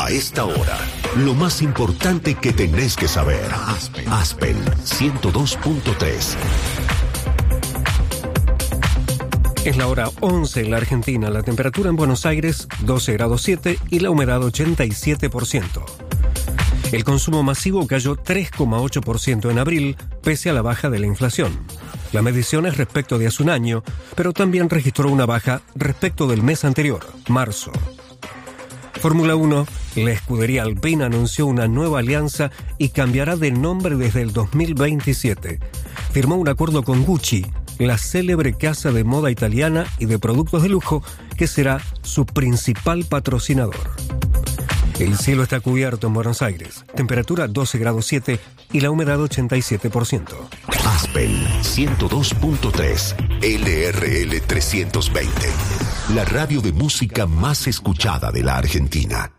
A esta hora, lo más importante que tenés que saber. Aspen 102.3. Es la hora 11 en la Argentina. La temperatura en Buenos Aires 12 grados 7 y la humedad 87%. El consumo masivo cayó 3,8% en abril, pese a la baja de la inflación. La medición es respecto de hace un año, pero también registró una baja respecto del mes anterior, marzo. Fórmula 1, la escudería Alpine anunció una nueva alianza y cambiará de nombre desde el 2027. Firmó un acuerdo con Gucci, la célebre casa de moda italiana y de productos de lujo, que será su principal patrocinador. El cielo está cubierto en Buenos Aires, temperatura 12 grados 7 y la humedad 87%. Aspen 102.3, LRL 320, la radio de música más escuchada de la Argentina.